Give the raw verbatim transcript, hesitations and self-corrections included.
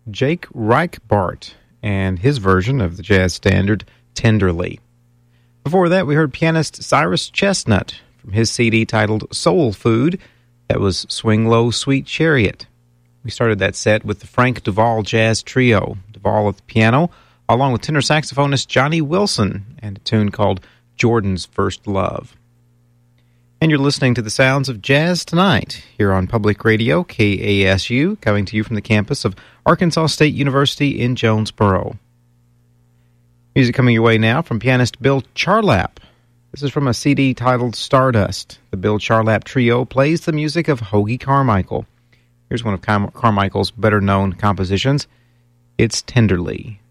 Jake Reichbart and his version of the jazz standard, Tenderly. Before that, we heard pianist Cyrus Chestnut from his C D titled Soul Food. That was Swing Low, Sweet Chariot. We started that set with the Frank Duvall Jazz Trio, Duvall at the piano, along with tenor saxophonist Johnny Wilson, and a tune called Jordan's First Love. And you're listening to the sounds of Jazz Tonight here on Public Radio, K A S U, coming to you from the campus of Arkansas State University in Jonesboro. Music coming your way now from pianist Bill Charlap. This is from a C D titled Stardust. The Bill Charlap Trio plays the music of Hoagy Carmichael. Here's one of Carmichael's better-known compositions. It's Tenderly.